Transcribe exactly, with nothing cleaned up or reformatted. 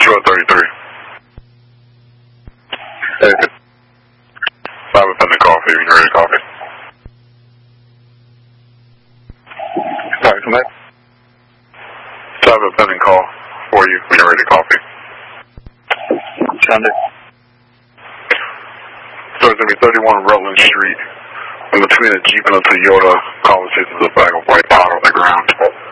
twelve thirty-three. Hey, I have a pending call for you. You ready to copy? Sorry, come back. I have a pending call for you when you're ready to copy. Send it. So it's going to be thirty-one Rutland Street. In between a Jeep and a Toyota, call chases a bag of white powder on the ground.